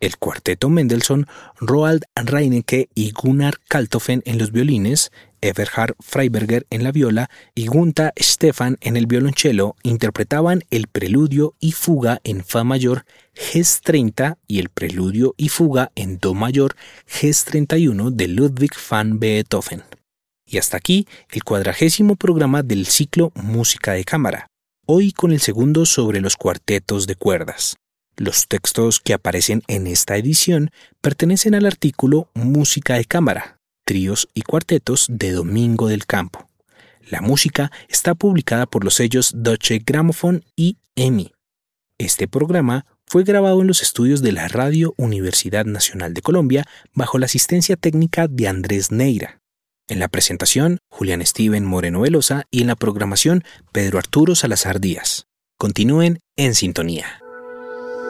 el cuarteto Mendelssohn, Roald Reinecke y Gunnar Kaltofen en los violines, Eberhard Freiberger en la viola y Gunther Stephan en el violonchelo interpretaban el preludio y fuga en fa mayor Ges 30 y el preludio y fuga en do mayor Ges 31 de Ludwig van Beethoven. Y hasta aquí el 40º programa del ciclo Música de Cámara, hoy con el segundo sobre los cuartetos de cuerdas. Los textos que aparecen en esta edición pertenecen al artículo Música de Cámara, tríos y cuartetos de Domingo del Campo. La música está publicada por los sellos Deutsche Grammophon y EMI. Este programa fue grabado en los estudios de la Radio Universidad Nacional de Colombia bajo la asistencia técnica de Andrés Neira. En la presentación, Julián Steven Moreno Velosa y en la programación, Pedro Arturo Salazar Díaz. Continúen en sintonía.